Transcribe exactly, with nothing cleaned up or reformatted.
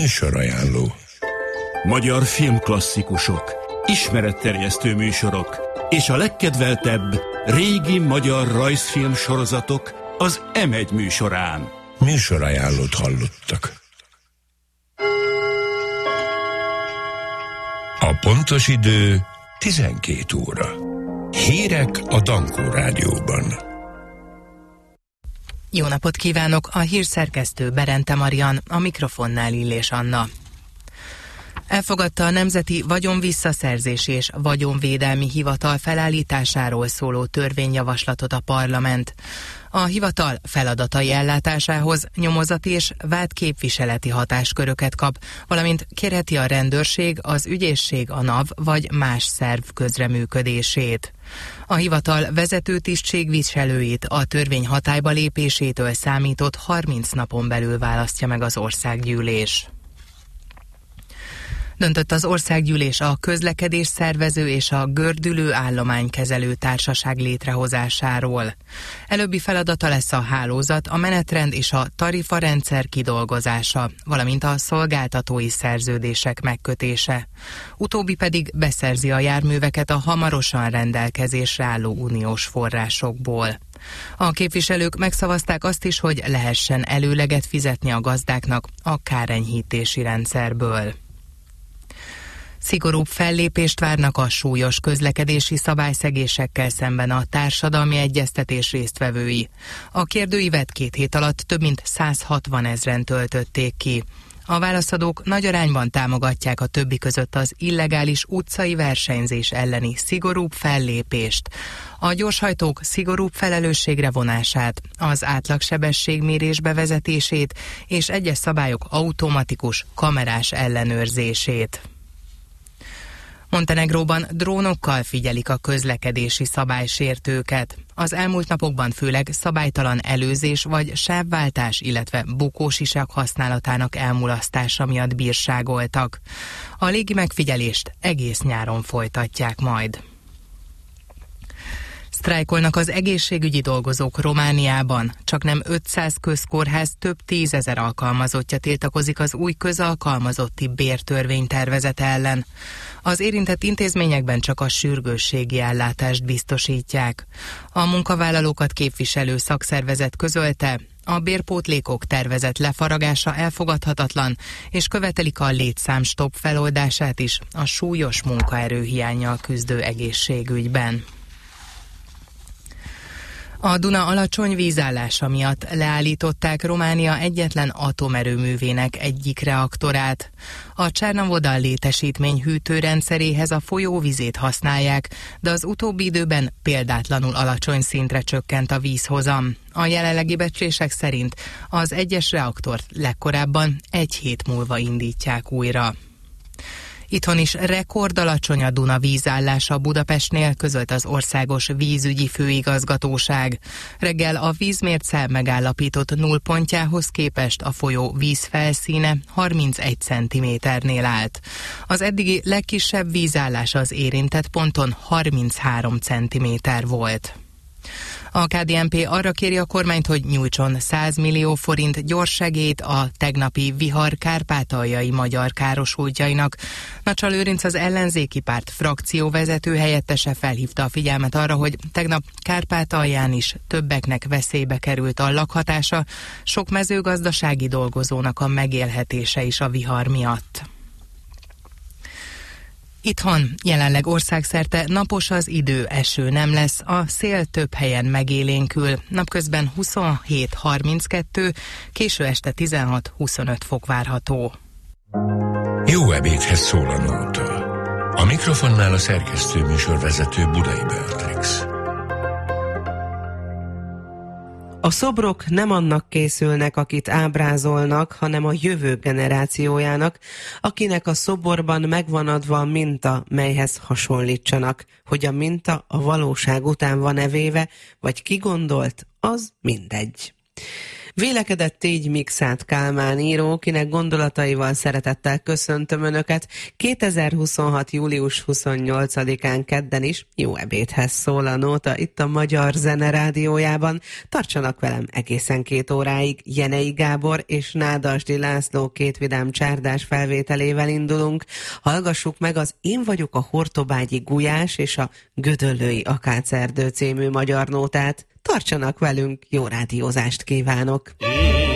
Műsorajánló. Magyar filmklasszikusok, ismeretterjesztő műsorok és a legkedveltebb régi magyar rajzfilm sorozatok az em egy műsorán. Műsorajánlót hallottak. A pontos idő tizenkét óra. Hírek a Dankó Rádióban. Jó napot kívánok! A hírszerkesztő Berente Marian, a mikrofonnál Illés Anna. Elfogadta a Nemzeti Vagyonvisszaszerzési és Vagyonvédelmi Hivatal felállításáról szóló törvényjavaslatot a parlament. A hivatal feladatai ellátásához nyomozati és vádképviseleti hatásköröket kap, valamint kérheti a rendőrség, az ügyészség, a NAV vagy más szerv közreműködését. A hivatal vezető tisztségviselőit a törvény hatályba lépésétől számított harminc napon belül választja meg az országgyűlés. Döntött az országgyűlés a közlekedés szervező és a gördülő állománykezelő társaság létrehozásáról. Előbbi feladata lesz a hálózat, a menetrend és a tarifarendszer kidolgozása, valamint a szolgáltatói szerződések megkötése. Utóbbi pedig beszerzi a járműveket a hamarosan rendelkezésre álló uniós forrásokból. A képviselők megszavazták azt is, hogy lehessen előleget fizetni a gazdáknak a kárenyhítési rendszerből. Szigorúbb fellépést várnak a súlyos közlekedési szabályszegésekkel szemben a társadalmi egyeztetés résztvevői. A kérdőívet két hét alatt több mint száz hatvan ezren töltötték ki. A válaszadók nagy arányban támogatják a többi között az illegális utcai versenyzés elleni szigorúbb fellépést, a gyorshajtók szigorúbb felelősségre vonását, az átlagsebességmérés bevezetését és egyes szabályok automatikus kamerás ellenőrzését. Montenegróban drónokkal figyelik a közlekedési szabálysértőket. Az elmúlt napokban főleg szabálytalan előzés vagy sávváltás, illetve bukósisak használatának elmulasztása miatt bírságoltak. A légi megfigyelést egész nyáron folytatják majd. Sztrájkolnak az egészségügyi dolgozók Romániában. Csaknem ötszáz közkórház több tízezer alkalmazottja tiltakozik az új közalkalmazotti bértörvénytervezet ellen. Az érintett intézményekben csak a sürgősségi ellátást biztosítják. A munkavállalókat képviselő szakszervezet közölte, a bérpótlékok tervezett lefaragása elfogadhatatlan, és követelik a létszámstopp feloldását is a súlyos munkaerőhiánnyal küzdő egészségügyben. A Duna alacsony vízállása miatt leállították Románia egyetlen atomerőművének egyik reaktorát. A Csernavoda létesítmény hűtőrendszeréhez a folyóvizét használják, de az utóbbi időben példátlanul alacsony szintre csökkent a vízhozam. A jelenlegi becslések szerint az egyes reaktort legkorábban egy hét múlva indítják újra. Itthon is rekordalacsony a Duna vízállása Budapestnél, közölt az Országos Vízügyi Főigazgatóság. Reggel a vízmérce megállapított nullpontjához képest a folyó vízfelszíne harmincegy centiméternél állt. Az eddigi legkisebb vízállás az érintett ponton harminchárom centiméter volt. A ká dé en pé arra kéri a kormányt, hogy nyújtson száz millió forint gyorssegélyt a tegnapi vihar kárpátaljai magyar károsultjainak. Nacsa Lőrinc, az ellenzéki párt frakcióvezető helyettese felhívta a figyelmet arra, hogy tegnap Kárpátalján is többeknek veszélybe került a lakhatása, sok mezőgazdasági dolgozónak a megélhetése is a vihar miatt. Itthon jelenleg országszerte napos az idő, eső nem lesz, a szél több helyen megélénkül, napközben huszonhét harminckettő, késő este tizenhat huszonöt fok várható. Jó ebédhez szól a nóta. A mikrofonnál a szerkesztő műsorvezető Budai Beatrix. A szobrok nem annak készülnek, akit ábrázolnak, hanem a jövő generációjának, akinek a szoborban megvan adva a minta, melyhez hasonlítsanak. Hogy a minta a valóság után van-e véve, vagy kigondolt, az mindegy. Vélekedett így Mikszát Kálmán író, kinek gondolataival szeretettel köszöntöm Önöket. kétezer-huszonhat. július huszonnyolcadikán kedden is jó ebédhez szól a nóta itt a Magyar Zene Rádiójában. Tartsanak velem egészen két óráig. Jenei Gábor és Nádasdy László két vidám csárdás felvételével indulunk. Hallgassuk meg az Én vagyok a Hortobágyi Gulyás és a Gödöllői Akácerdő című magyar nótát. Tartsanak velünk, jó rádiózást kívánok!